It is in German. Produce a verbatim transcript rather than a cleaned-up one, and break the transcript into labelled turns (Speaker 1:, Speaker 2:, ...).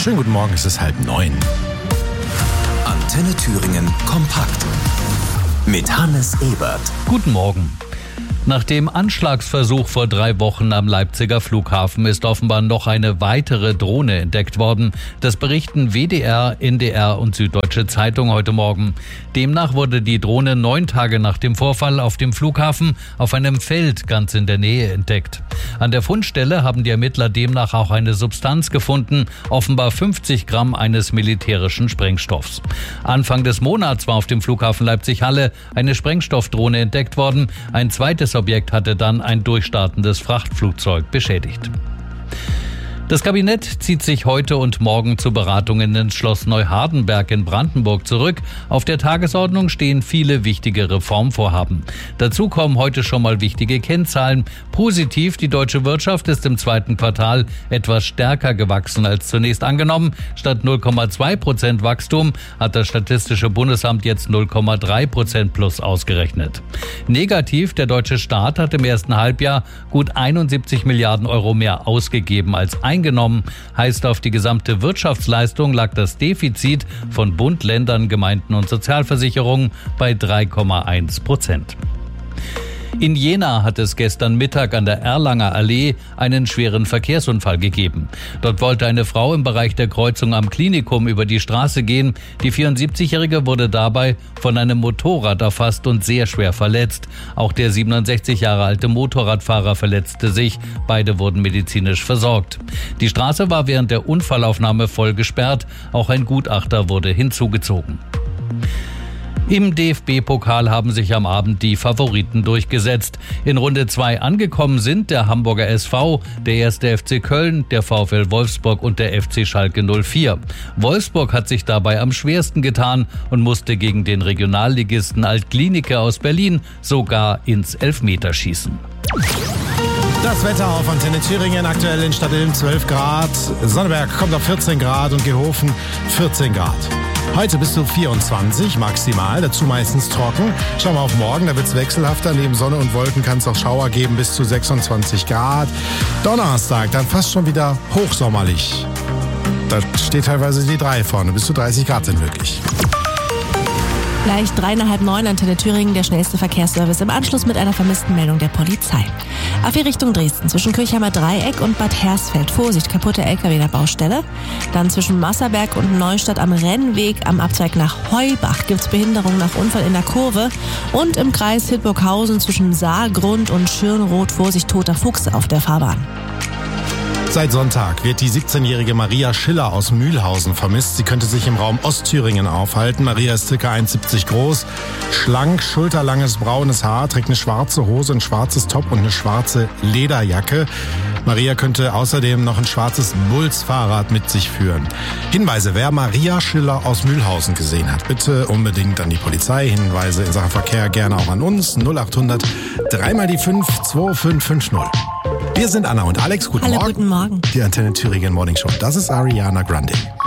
Speaker 1: Schönen guten Morgen, es ist halb neun.
Speaker 2: Antenne Thüringen kompakt mit Hannes Ebert.
Speaker 3: Guten Morgen. Nach dem Anschlagsversuch vor drei Wochen am Leipziger Flughafen ist offenbar noch eine weitere Drohne entdeckt worden. Das berichten W D R, N D R und Süddeutsche Zeitung heute Morgen. Demnach wurde die Drohne neun Tage nach dem Vorfall auf dem Flughafen auf einem Feld ganz in der Nähe entdeckt. An der Fundstelle haben die Ermittler demnach auch eine Substanz gefunden, offenbar fünfzig Gramm eines militärischen Sprengstoffs. Anfang des Monats war auf dem Flughafen Leipzig-Halle eine Sprengstoffdrohne entdeckt worden. Ein zweites Objekt hatte dann ein durchstartendes Frachtflugzeug beschädigt. Das Kabinett zieht sich heute und morgen zu Beratungen ins Schloss Neuhardenberg in Brandenburg zurück. Auf der Tagesordnung stehen viele wichtige Reformvorhaben. Dazu kommen heute schon mal wichtige Kennzahlen. Positiv, die deutsche Wirtschaft ist im zweiten Quartal etwas stärker gewachsen als zunächst angenommen. Statt null Komma zwei Prozent Wachstum hat das Statistische Bundesamt jetzt null Komma drei Prozent plus ausgerechnet. Negativ, der deutsche Staat hat im ersten Halbjahr gut einundsiebzig Milliarden Euro mehr ausgegeben als eingenommen. Eingenommen, heißt, auf die gesamte Wirtschaftsleistung lag das Defizit von Bund, Ländern, Gemeinden und Sozialversicherungen bei drei Komma eins Prozent. In Jena hat es gestern Mittag an der Erlanger Allee einen schweren Verkehrsunfall gegeben. Dort wollte eine Frau im Bereich der Kreuzung am Klinikum über die Straße gehen. Die vierundsiebzigjährige wurde dabei von einem Motorrad erfasst und sehr schwer verletzt. Auch der siebenundsechzig Jahre alte Motorradfahrer verletzte sich. Beide wurden medizinisch versorgt. Die Straße war während der Unfallaufnahme voll gesperrt. Auch ein Gutachter wurde hinzugezogen. Im D F B-Pokal haben sich am Abend die Favoriten durchgesetzt. In Runde zwei angekommen sind der Hamburger S V, der erste F C Köln, der VfL Wolfsburg und der F C Schalke null vier. Wolfsburg hat sich dabei am schwersten getan und musste gegen den Regionalligisten Alt-Glienicke aus Berlin sogar ins Elfmeterschießen.
Speaker 1: Das Wetter auf Antenne Thüringen, aktuell in Stadtilm zwölf Grad, Sonneberg kommt auf vierzehn Grad und Gehofen vierzehn Grad. Heute bis zu vierundzwanzig maximal, dazu meistens trocken. Schauen wir auf morgen, da wird es wechselhafter. Neben Sonne und Wolken kann es auch Schauer geben bis zu sechsundzwanzig Grad. Donnerstag, dann fast schon wieder hochsommerlich. Da steht teilweise die drei vorne, bis zu dreißig Grad sind möglich.
Speaker 4: Gleich dreieinhalb neun, Antenne Thüringen, der schnellste Verkehrsservice im Anschluss mit einer vermissten Meldung der Polizei. A vier Richtung Dresden, zwischen Kirchheimer Dreieck und Bad Hersfeld. Vorsicht, kaputte L K W der Baustelle. Dann zwischen Masserberg und Neustadt am Rennweg am Abzweig nach Heubach gibt's Behinderung nach Unfall in der Kurve. Und im Kreis Hildburghausen zwischen Saargrund und Schirnroth, Vorsicht, toter Fuchs auf der Fahrbahn.
Speaker 1: Seit Sonntag wird die siebzehnjährige Maria Schiller aus Mühlhausen vermisst. Sie könnte sich im Raum Ostthüringen aufhalten. Maria ist ca. eins Komma siebzig groß, schlank, schulterlanges braunes Haar, trägt eine schwarze Hose, ein schwarzes Top und eine schwarze Lederjacke. Maria könnte außerdem noch ein schwarzes Bulls-Fahrrad mit sich führen. Hinweise, wer Maria Schiller aus Mühlhausen gesehen hat, bitte unbedingt an die Polizei. Hinweise in Sachen Verkehr gerne auch an uns. null achthundert drei mal die fünf zwei fünf fünf null. Wir sind Anna und Alex. Guten
Speaker 4: Hallo,
Speaker 1: Morgen.
Speaker 4: Guten Morgen.
Speaker 1: Die Antenne Thüringen Morning Show. Das ist Ariana Grande.